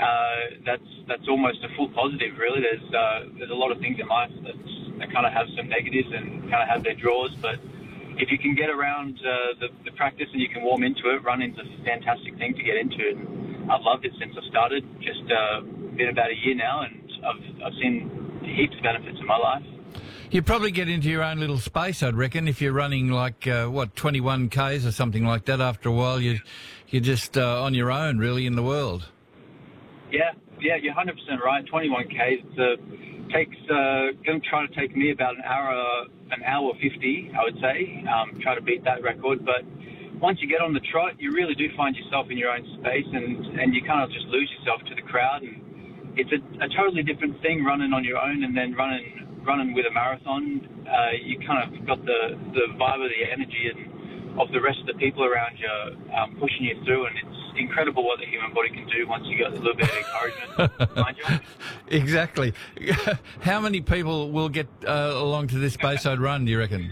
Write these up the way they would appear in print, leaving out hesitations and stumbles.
that's almost a full positive, really. There's a lot of things in life that kind of have some negatives and kind of have their draws, but if you can get around the practice and you can warm into it, running's a fantastic thing to get into. And I've loved it since I started. Just been about a year now, and I've seen heaps of benefits in my life. You probably get into your own little space, I'd reckon, if you're running like 21 Ks or something like that. After a while, you're just on your own, really, in the world. Yeah, you're 100% right. 21 Ks takes going to try to take me about an hour 50, I would say. Try to beat that record, but once you get on the trot, you really do find yourself in your own space, and you kind of just lose yourself to the crowd. And it's a totally different thing running on your own and then running with a marathon. You kind of got the vibe of the energy and of the rest of the people around you pushing you through, and it's incredible what the human body can do once you get a little bit of encouragement behind you. Exactly. How many people will get along to this Bayside Run, do you reckon?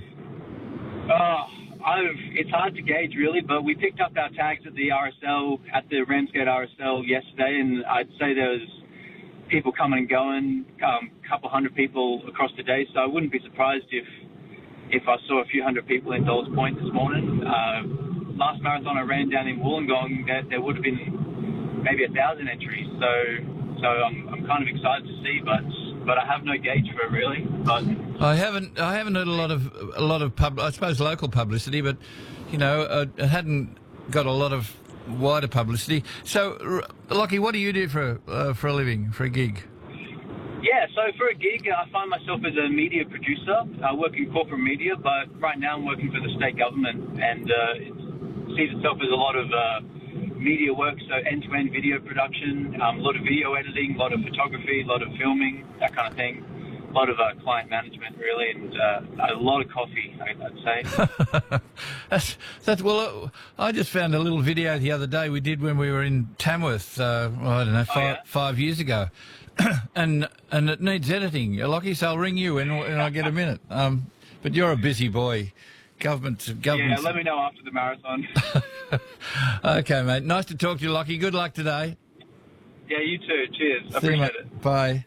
It's hard to gauge, really, but we picked up our tags at the RSL, at the Ramsgate RSL yesterday, and I'd say there was people coming and going, a couple hundred people across the day, so I wouldn't be surprised if I saw a few hundred people in Dollars Point this morning. Last marathon I ran down in Wollongong, there would have been maybe 1,000 entries, so I'm kind of excited to see, but I have no gauge for it, really. But I haven't heard a lot of I suppose local publicity, but it hadn't got a lot of wider publicity. So, Lockie, what do you do for a living, for a gig? Yeah, so for a gig, I find myself as a media producer. I work in corporate media, but right now I'm working for the state government, and it sees itself as a lot of media work, so end-to-end video production, a lot of video editing, a lot of photography, a lot of filming, that kind of thing. A lot of client management, really, and a lot of coffee, I'd say. Well, I just found a little video the other day we did when we were in Tamworth, I don't know, 5 years ago. and it needs editing, Lockie, so I'll ring you when I get a minute. But you're a busy boy. Government. Yeah, let me know after the marathon. Okay, mate. Nice to talk to you, Lockie. Good luck today. Yeah, you too. Cheers. I appreciate it. Bye.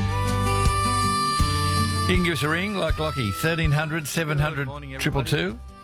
You can give us a ring like Lockie, 1300 700 222.